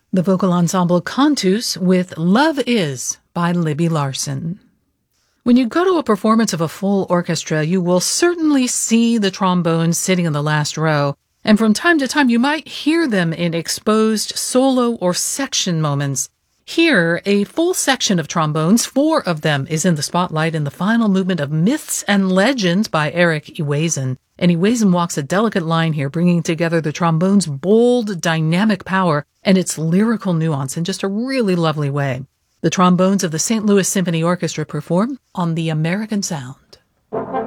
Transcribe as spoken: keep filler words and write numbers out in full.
The vocal ensemble Cantus with Love Is by Libby Larsen. When you go to a performance of a full orchestra, you will certainly see the trombones sitting in the last row, and from time to time you might hear them in exposed solo or section moments. Here, a full section of trombones, four of them, is in the spotlight in the final movement of Myths and Legends by Eric Ewazen. And Ewazen walks a delicate line here, bringing together the trombone's bold, dynamic power and its lyrical nuance in just a really lovely way. The trombones of the Saint Louis Symphony Orchestra perform on the American Sound.